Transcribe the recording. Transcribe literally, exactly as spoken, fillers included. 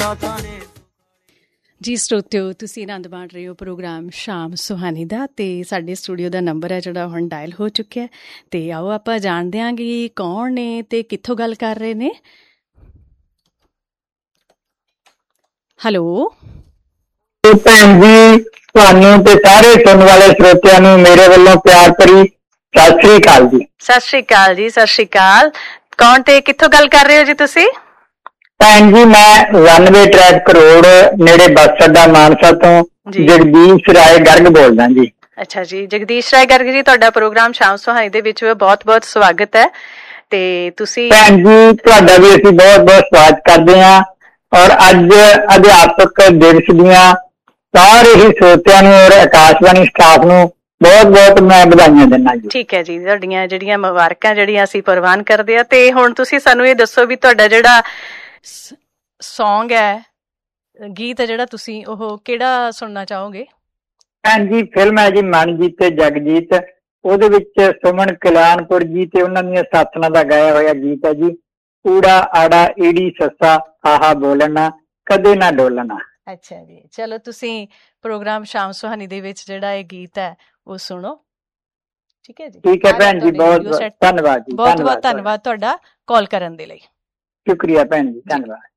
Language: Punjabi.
ਜੀ ਸਰੋਤਿਓ, ਤੁਸੀਂ ਆਨੰਦ ਮਾਣ ਰਹੇ ਹੋ ਪ੍ਰੋਗਰਾਮ ਸ਼ਾਮ ਸੁਹਾਨੀ ਦਾ, ਅਤੇ ਸਾਡੇ ਸਟੂਡੀਓ ਦਾ ਨੰਬਰ ਹੈ ਜਿਹੜਾ ਹੁਣ ਡਾਇਲ ਹੋ ਚੁੱਕਿਆ। ਅਤੇ ਆਓ ਆਪਾਂ ਜਾਣਦੇ ਹਾਂ ਕਿ ਕੌਣ ਨੇ ਅਤੇ ਕਿੱਥੋਂ ਗੱਲ ਕਰ ਰਹੇ ਨੇ। ਹੈਲੋ ਭੈਣ ਜੀ, ਤੁਹਾਨੂੰ ਤੇ ਸਾਰੇ ਸੁਣਨ ਵਾਲੇ ਸਰੋਤਿਆਂ ਨੂੰ ਮੇਰੇ ਵੱਲੋਂ ਪਿਆਰ ਭਰੀ ਸਤਿ ਸ੍ਰੀ ਅਕਾਲ ਜੀ। ਸਤਿ ਸ੍ਰੀ ਅਕਾਲ ਜੀ। ਸਤਿ ਸ੍ਰੀ ਅਕਾਲ। ਕੌਣ ਤੇ ਕਿੱਥੋਂ ਗੱਲ ਕਰ ਰਹੇ ਹੋ ਜੀ ਤੁਸੀਂ? ਭੈਣ ਜੀ, ਮੈਂ ਰਨਵੇ ਟਰੈਕ ਕਰੋੜ ਨੇੜੇ ਬੱਸ ਅੱਡਾ ਮਾਨਸਾ ਤੋਂ ਜਗਦੀਸ਼ ਰਾਏ ਗਰਗ ਬੋਲਦਾ ਜੀ। ਅੱਛਾ ਜੀ, ਜਗਦੀਸ਼ ਰਾਏ ਗਰਗ ਜੀ, ਤੁਹਾਡਾ ਪ੍ਰੋਗਰਾਮ ਸ਼ਾਮ ਸੁਹਾਨੀ ਦੇ ਵਿੱਚ ਬਹੁਤ ਬਹੁਤ ਸਵਾਗਤ ਹੈ। ਤੇ ਤੁਸੀਂ ਭੈਣ ਜੀ, ਤੁਹਾਡਾ ਵੀ ਅਸੀਂ ਬਹੁਤ ਬਹੁਤ ਸਵਾਗਤ ਕਰਦੇ ਹਾਂ। ਔਰ ਅੱਜ ਅਧਿਆਪਕ ਦਿਵਸ ਦੀਆਂ ਸਾਰੇ ਹੀ ਸਰੋਤਿਆਂ ਨੂੰ ਔਰ ਆਕਾਸ਼ਵਾਣੀ ਸਟਾਫ ਨੂੰ ਬਹੁਤ ਬਹੁਤ ਮੈਂ ਵਧਾਈਆਂ ਦਿੰਦਾ ਜੀ। ਠੀਕ ਹੈ ਜੀ, ਤੁਹਾਡੀਆਂ ਜਿਹੜੀਆਂ ਮੁਬਾਰਕਾਂ ਜਿਹੜੀਆਂ ਅਸੀਂ ਪ੍ਰਵਾਨ ਕਰਦੇ ਹਾਂ। ਤੇ ਹੁਣ ਤੁਸੀਂ ਸਾਨੂੰ ਇਹ ਦੱਸੋ ਵੀ ਤੁਹਾਡਾ ਜਿਹੜਾ ਸੌਂਗ ਹੈ, ਗੀਤ ਹੈ ਜਿਹੜਾ, ਤੁਸੀਂ ਉਹ ਕਿਹੜਾ ਸੁਣਨਾ ਚਾਹੋਗੇ? ਭੈਣ ਜੀ, ਫਿਲਮ ਹੈ ਜੀ ਮਨਜੀਤ ਤੇ ਜਗਜੀਤ, ਉਹਦੇ ਵਿੱਚ ਸੁਮਨ ਕਲਿਆਣਪੁਰ ਜੀ ਤੇ ਉਹਨਾਂ ਦੀਆਂ ਸਾਥਣਾਂ ਦਾ ਗਾਇਆ ਹੋਇਆ ਗੀਤ ਹੈ ਜੀ, ਊੜਾ ਆੜਾ ਈੜੀ ਸੱਸਾ ਹਾਹਾ ਬੋਲਣਾ ਕਦੇ ਨਾ ਡੋਲਣਾ। ਅੱਛਾ ਜੀ, ਚਲੋ ਤੁਸੀਂ ਪ੍ਰੋਗਰਾਮ ਸ਼ਾਮ ਸੁਹਾਨੀ ਦੇ ਵਿੱਚ ਜਿਹੜਾ ਇਹ ਗੀਤ ਹੈ ਉਹ ਸੁਣੋ। ਠੀਕ ਹੈ ਜੀ। ਠੀਕ ਹੈ ਭੈਣ ਜੀ, ਬਹੁਤ ਬਹੁਤ ਧੰਨਵਾਦ ਜੀ। ਬਹੁਤ ਬਹੁਤ ਧੰਨਵਾਦ ਤੁਹਾਡਾ ਕਾਲ ਕਰਨ ਦੇ ਲਈ। ਸ਼ੁਕਰੀਆ ਭੈਣ ਜੀ, ਧੰਨਵਾਦ।